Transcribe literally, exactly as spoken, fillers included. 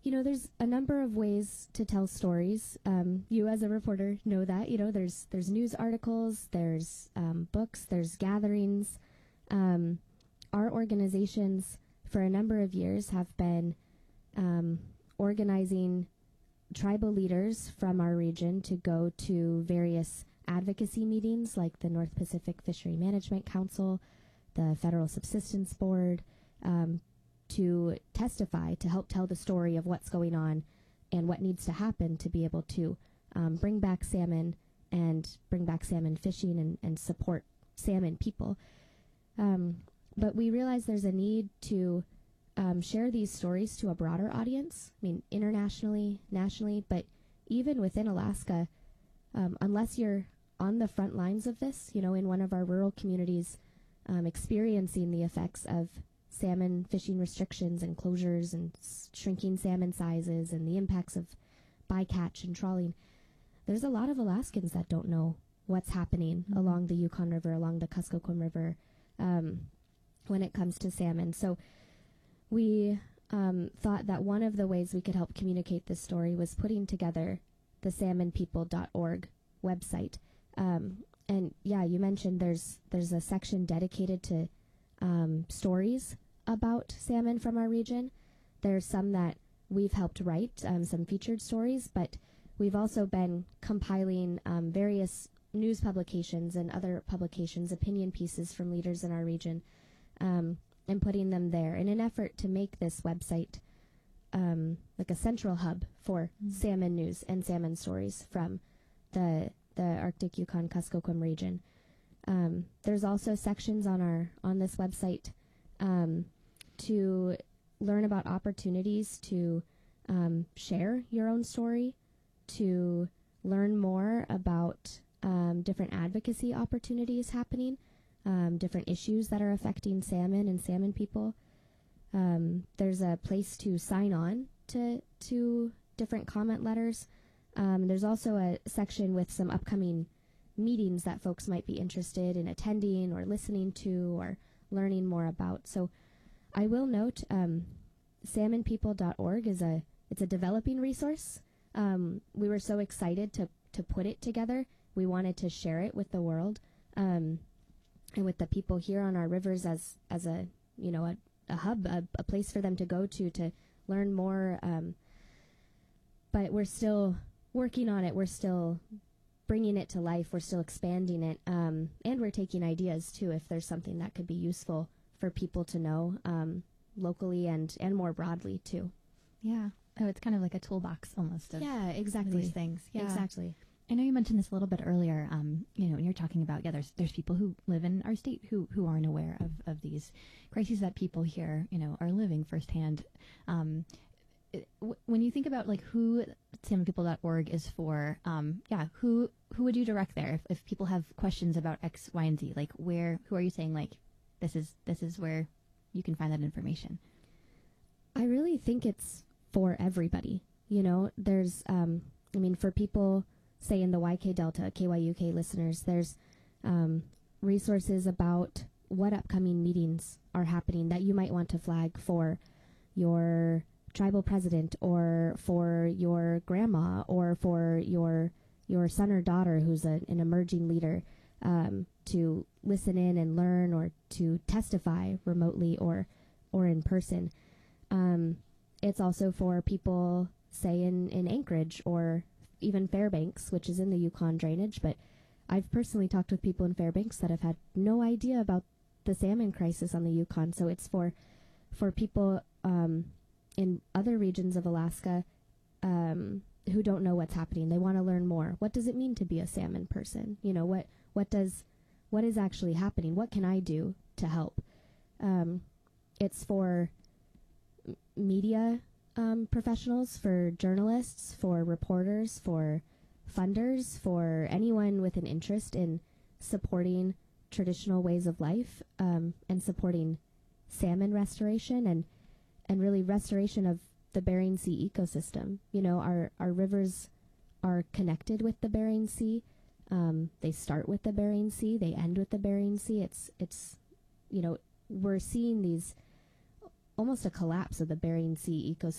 you know, there's a number of ways to tell stories. Um, you as a reporter know that, you know, there's there's news articles, there's um, books, there's gatherings. Um, our organizations for a number of years have been um, organizing tribal leaders from our region to go to various advocacy meetings like the North Pacific Fishery Management Council, the Federal Subsistence Board, um, to testify, to help tell the story of what's going on and what needs to happen to be able to um, bring back salmon and bring back salmon fishing and, and support salmon people. Um, but we realize there's a need to um, share these stories to a broader audience, I mean, internationally, nationally, but even within Alaska, um, unless you're on the front lines of this, you know, in one of our rural communities, um, experiencing the effects of salmon fishing restrictions and closures and s- shrinking salmon sizes and the impacts of bycatch and trawling, there's a lot of Alaskans that don't know what's happening mm-hmm. along the Yukon River, along the Kuskokwim River, um, when it comes to salmon. So we um, thought that one of the ways we could help communicate this story was putting together the salmon people dot org website. Um, and yeah, you mentioned there's there's a section dedicated to um, stories about salmon from our region. There's some that we've helped write, um, some featured stories, but we've also been compiling um, various news publications and other publications, opinion pieces from leaders in our region, um, and putting them there in an effort to make this website um, like a central hub for mm. salmon news and salmon stories from the the Arctic Yukon Kuskokwim region. Um, there's also sections on our on this website um, to learn about opportunities to um, share your own story, to learn more about um, different advocacy opportunities happening, um, different issues that are affecting salmon and salmon people. Um, there's a place to sign on to to different comment letters. Um, there's also a section with some upcoming meetings that folks might be interested in attending or listening to or learning more about. So I will note um, salmon people dot org is a it's a developing resource. Um, we were so excited to to put it together. We wanted to share it with the world um, and with the people here on our rivers as as a you know a, a hub, a, a place for them to go to to learn more. Um, but we're still working on it. We're still bringing it to life. We're still expanding it, um, and we're taking ideas too. If there's something that could be useful for people to know um, locally and and more broadly too. Yeah. Oh, it's kind of like a toolbox almost. Of yeah, exactly. These things. Yeah, exactly. I know you mentioned this a little bit earlier. Um, you know, when you're talking about yeah, there's there's people who live in our state who who aren't aware of of these crises that people here you know are living firsthand. Um, it, w- when you think about like who salmon people dot org is for, um, yeah, who who would you direct there if, if people have questions about X, Y, and Z? Like where who are you saying like this is this is where you can find that information? I really think it's for everybody. You know, there's, um, I mean, for people, say, in the Y K Delta, K Y U K listeners, there's um, resources about what upcoming meetings are happening that you might want to flag for your tribal president or for your grandma or for your your son or daughter who's a, an emerging leader um, to listen in and learn or to testify remotely or, or in person. Um, It's also for people, say, in, in Anchorage or even Fairbanks, which is in the Yukon drainage. But I've personally talked with people in Fairbanks that have had no idea about the salmon crisis on the Yukon. So it's for for people um, in other regions of Alaska um, who don't know what's happening. They want to learn more. What does it mean to be a salmon person? You know, what what does what is actually happening? What can I do to help? Um, it's for media um, professionals, for journalists, for reporters, for funders, for anyone with an interest in supporting traditional ways of life um, and supporting salmon restoration and and really restoration of the Bering Sea ecosystem. You know, our, our rivers are connected with the Bering Sea. Um, they start with the Bering Sea. They end with the Bering Sea. It's, it's you know, we're seeing these almost a collapse of the Bering Sea ecosystem